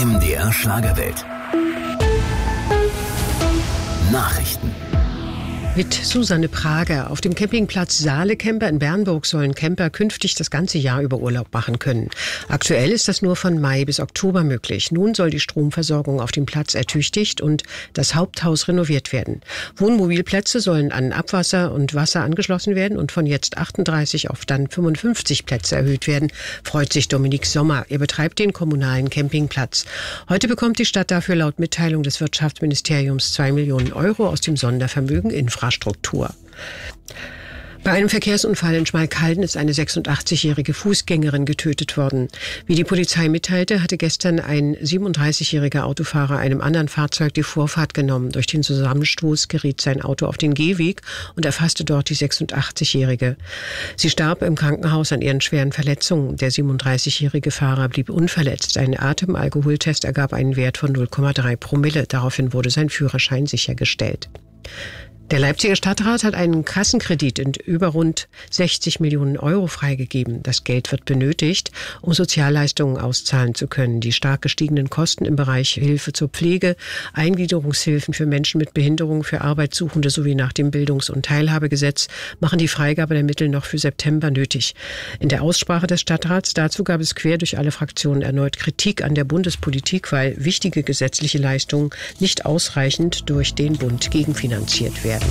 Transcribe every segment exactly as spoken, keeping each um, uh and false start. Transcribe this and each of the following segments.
M D R Schlagerwelt. Nachrichten. Mit Susanne Prager. Auf dem Campingplatz Saale Camper in Bernburg sollen Camper künftig das ganze Jahr über Urlaub machen können. Aktuell ist das nur von Mai bis Oktober möglich. Nun soll die Stromversorgung auf dem Platz ertüchtigt und das Haupthaus renoviert werden. Wohnmobilplätze sollen an Abwasser und Wasser angeschlossen werden und von jetzt achtunddreißig auf dann fünfundfünfzig Plätze erhöht werden, freut sich Dominik Sommer. Er betreibt den kommunalen Campingplatz. Heute bekommt die Stadt dafür laut Mitteilung des Wirtschaftsministeriums zwei Millionen Euro aus dem Sondervermögen Infrastruktur. Infrastruktur. Bei einem Verkehrsunfall in Schmalkalden ist eine sechsundachtzig-jährige Fußgängerin getötet worden. Wie die Polizei mitteilte, hatte gestern ein siebenunddreißigjähriger Autofahrer einem anderen Fahrzeug die Vorfahrt genommen. Durch den Zusammenstoß geriet sein Auto auf den Gehweg und erfasste dort die sechsundachtzig-jährige. Sie starb im Krankenhaus an ihren schweren Verletzungen. Der siebenunddreißigjährige Fahrer blieb unverletzt. Ein Atemalkoholtest ergab einen Wert von null Komma drei Promille. Daraufhin wurde sein Führerschein sichergestellt. Der Leipziger Stadtrat hat einen Kassenkredit in über rund sechzig Millionen Euro freigegeben. Das Geld wird benötigt, um Sozialleistungen auszahlen zu können. Die stark gestiegenen Kosten im Bereich Hilfe zur Pflege, Eingliederungshilfen für Menschen mit Behinderung, für Arbeitssuchende sowie nach dem Bildungs- und Teilhabegesetz machen die Freigabe der Mittel noch für September nötig. In der Aussprache des Stadtrats dazu gab es quer durch alle Fraktionen erneut Kritik an der Bundespolitik, weil wichtige gesetzliche Leistungen nicht ausreichend durch den Bund gegenfinanziert werden.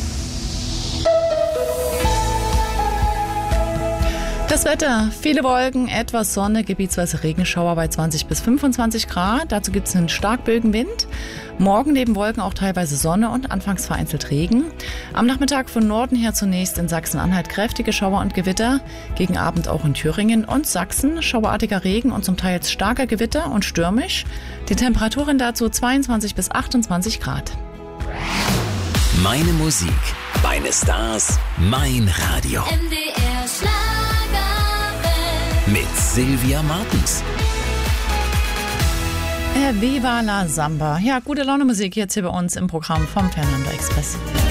Das Wetter, viele Wolken, etwas Sonne, gebietsweise Regenschauer bei zwanzig bis fünfundzwanzig Grad. Dazu gibt es einen starken Wind. Morgen neben Wolken auch teilweise Sonne und anfangs vereinzelt Regen. Am Nachmittag von Norden her zunächst in Sachsen-Anhalt kräftige Schauer und Gewitter. Gegen Abend auch in Thüringen und Sachsen schauerartiger Regen und zum Teil starker Gewitter und stürmisch. Die Temperaturen dazu zweiundzwanzig bis achtundzwanzig Grad. Meine Musik, meine Stars, mein Radio. M D R Schlagerwelt. Mit Sylvia Martens. Viva la Samba. Ja, gute Laune Musik jetzt hier bei uns im Programm vom Fernando Express.